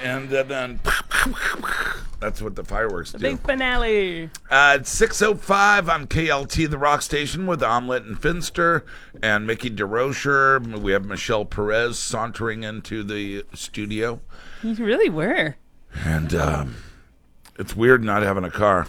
And then that's what the fireworks do. Big finale. It's 6:05 on KLT, the rock station, with Omelette and Finster and Mickey DeRocher. We have Michelle Perez sauntering into the studio. You really were. And it's weird not having a car.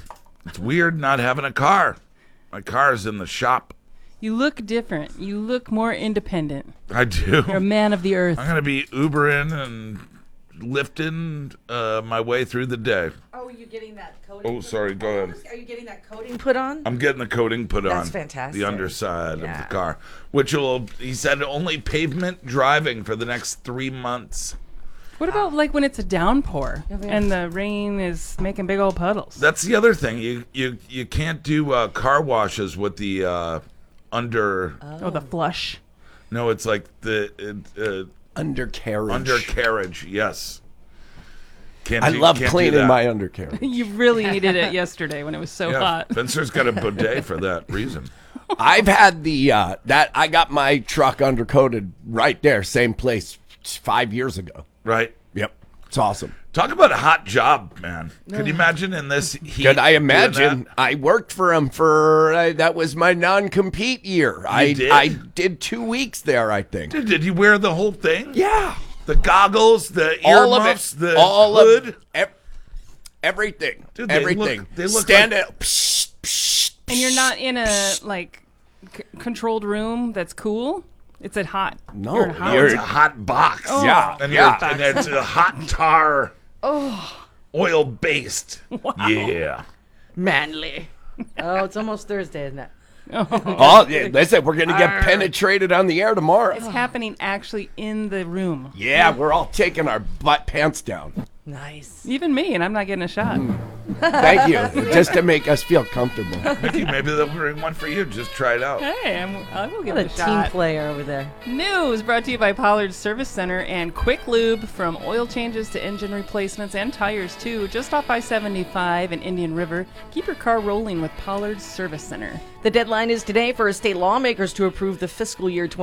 My car is in the shop. You look different. You look more independent. I do. You're a man of the earth. I'm going to be Ubering and lifting my way through the day. Oh, are you getting that coating? Oh, sorry. Go ahead. Are you getting that coating put on? I'm getting the coating put on. That's fantastic. The underside of the car, which will, he said, only pavement driving for the next 3 months. What about like when it's a downpour and the rain is making big old puddles? That's the other thing. You can't do car washes with the under. Oh, the flush. No, it's like the Undercarriage. undercarriage. Yes. Can't love can't do cleaning that. my undercarriage. You really needed it yesterday when it was so Yeah, hot. Spencer's got a bidet for that reason. I've had the I got my truck undercoated right there, same place 5 years ago. Right. Yep, it's awesome. Talk about a hot job, man. Could you imagine in this heat? Could I doing imagine? that? I worked for him for that was my non-compete year. did? I did 2 weeks there, I think. Did you wear the whole thing? Yeah, The goggles, the all of earmuffs, it, the all hood. of everything, Dude, they everything. look Stand like- up. Psh, psh, And you're not in a like controlled room that's cool. It's a hot. No, you're in a hot you're- It's a hot box. Yeah, And, yeah. and it's a hot tar. Oil based. Wow. Yeah. Manly. Oh, it's almost Thursday, isn't it? Oh, yeah, listen, we're gonna get penetrated on the air tomorrow. It's happening actually in the room. Yeah, we're all taking our butt pants down. Nice. Even me, and I'm not getting a shot. Thank you, just to make us feel comfortable. Mickey, maybe they'll bring one for you. Just try it out. Hey, I will give What it a a team shot. player over there. News brought to you by Pollard's Service Center and Quick Lube, from oil changes to engine replacements and tires too. Just off I-75 in Indian River. Keep your car rolling with Pollard's Service Center. The deadline is today for state lawmakers to approve the fiscal year